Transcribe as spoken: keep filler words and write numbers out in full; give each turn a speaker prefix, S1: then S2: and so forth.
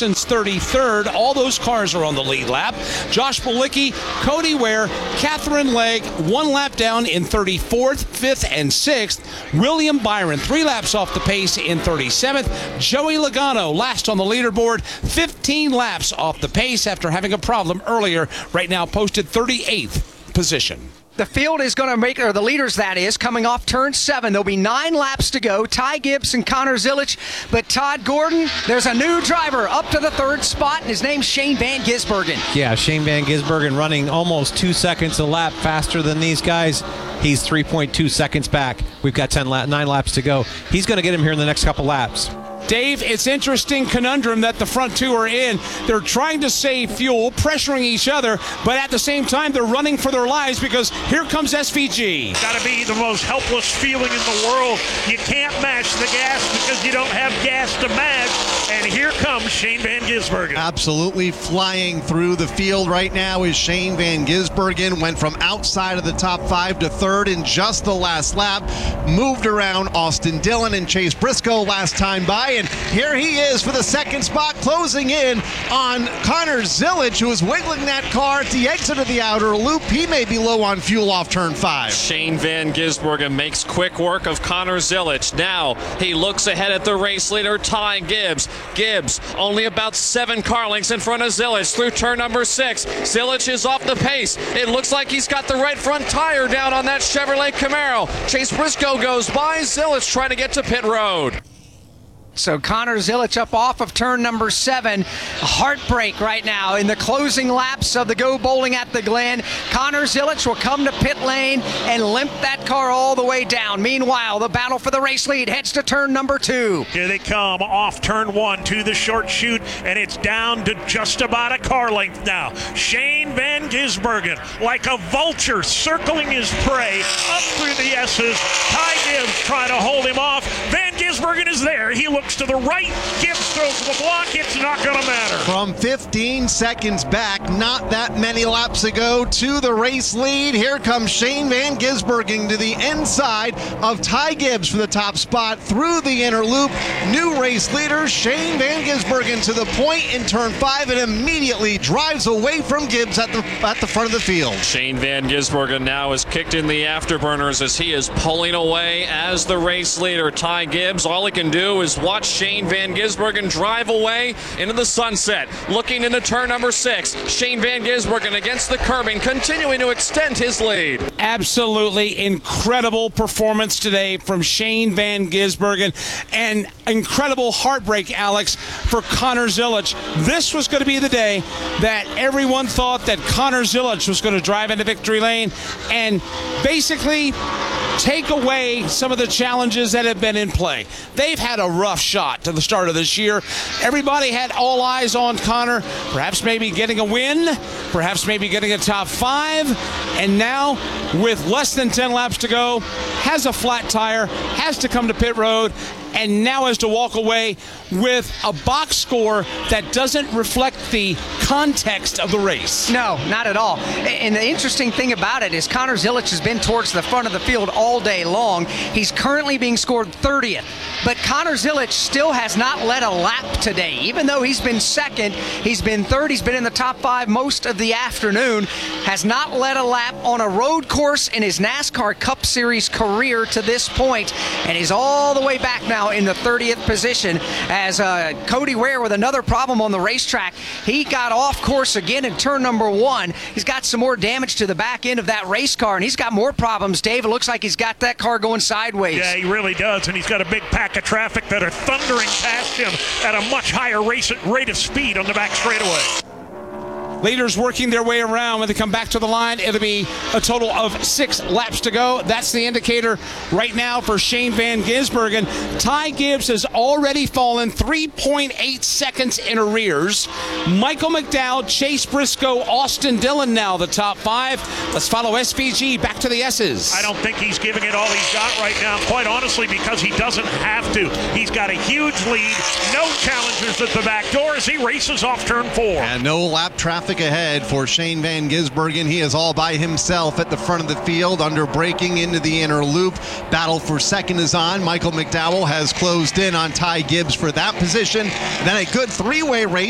S1: Parsons thirty-third. All those cars are on the lead lap. Josh Bilicki, Cody Ware, Catherine Legg, one lap down in thirty-fourth, fifth, and sixth. William Byron, three laps off the pace in thirty-seventh. Joey Logano, last on the leaderboard, fifteen laps off the pace after having a problem earlier. Right now posted thirty-eighth position.
S2: The field is going to make, or the leaders that is, coming off turn seven. There'll be nine laps to go. Ty Gibbs and Connor Zilisch, but Todd Gordon, there's a new driver up to the third spot, and his name's Shane Van Gisbergen.
S3: Yeah, Shane Van Gisbergen running almost two seconds a lap faster than these guys. He's three point two seconds back. We've got ten lap, nine laps to go. He's going to get him here in the next couple laps.
S1: Dave, it's interesting conundrum that the front two are in. They're trying to save fuel, pressuring each other, but at the same time, they're running for their lives because here comes S V G.
S4: Got to be the most helpless feeling in the world. You can't mash the gas because you don't have gas to mash. And here comes Shane Van Gisbergen.
S5: Absolutely flying through the field right now is Shane Van Gisbergen. Went from outside of the top five to third in just the last lap. Moved around Austin Dillon and Chase Briscoe last time by. And here he is for the second spot, closing in on Connor Zilisch, who is wiggling that car at the exit of the outer loop. He may be low on fuel off turn five.
S6: Shane Van Gisbergen makes quick work of Connor Zilisch. Now he looks ahead at the race leader, Ty Gibbs. Gibbs only about seven car lengths in front of Zilisch through turn number six. Zilisch is off the pace. It looks like he's got the right front tire down on that Chevrolet Camaro. Chase Briscoe goes by. Zilisch trying to get to pit road.
S2: So Connor Zilisch up off of turn number seven. A heartbreak right now in the closing laps of the Go Bowling at the Glen. Connor Zilisch will come to pit lane and limp that car all the way down. Meanwhile, the battle for the race lead heads to turn number two.
S4: Here they come off turn one to the short chute, and it's down to just about a car length now. Shane Van Gisbergen, like a vulture circling his prey up through the S's. Ty Gibbs trying to hold him off. Van Gisbergen is there. He looks to the right. Gibbs throws the block. It's not going to matter.
S5: From fifteen seconds back, not that many laps ago, to the race lead. Here comes Shane Van Gisbergen to the inside of Ty Gibbs for the top spot through the inner loop. New race leader, Shane Van Gisbergen, to the point in turn five and immediately drives away from Gibbs at the at the front of the field.
S6: Shane Van Gisbergen now is kicked in the afterburners as he is pulling away as the race leader. Ty Gibbs, all he can do is watch Shane Van Gisbergen drive away into the sunset. Looking into turn number six, Shane Van Gisbergen against the curbing, continuing to extend his lead.
S1: Absolutely incredible performance today from Shane Van Gisbergen, and incredible heartbreak, Alex, for Connor Zilisch. This was going to be the day that everyone thought that Connor Zilisch was going to drive into victory lane and basically take away some of the challenges that have been in play. They've had a rough shot to the start of this year. Everybody had all eyes on Connor, perhaps maybe getting a win, perhaps maybe getting a top five, and now with less than ten laps to go, has a flat tire, has to come to pit road, and now has to walk away with a box score that doesn't reflect the context of the race.
S2: No, not at all. And the interesting thing about it is Connor Zilisch has been towards the front of the field all day long. He's currently being scored thirtieth. But Connor Zilisch still has not led a lap today. Even though he's been second, he's been third, he's been in the top five most of the afternoon, has not led a lap on a road course in his NASCAR Cup Series career to this point, and he's all the way back now in the thirtieth position as uh, Cody Ware with another problem on the racetrack. He got off course again in turn number one. He's got some more damage to the back end of that race car, and he's got more problems, Dave. It looks like he's got that car going sideways.
S4: Yeah, he really does, and he's got a big pack of traffic that are thundering past him at a much higher race rate of speed on the back straightaway.
S1: Leaders working their way around. When they come back to the line, it'll be a total of six laps to go. That's the indicator right now for Shane Van Gisbergen. Ty Gibbs has already fallen three point eight seconds in arrears. Michael McDowell, Chase Briscoe, Austin Dillon now the top five. Let's follow S V G back to the S's.
S4: I don't think he's giving it all he's got right now, quite honestly, because he doesn't have to. He's got a huge lead, no challengers at the back door as he races off turn four.
S5: And no lap traffic ahead for Shane Van Gisbergen. He is all by himself at the front of the field, under braking into the inner loop. Battle for second is on. Michael McDowell has closed in on Ty Gibbs for that position. Then a good three-way race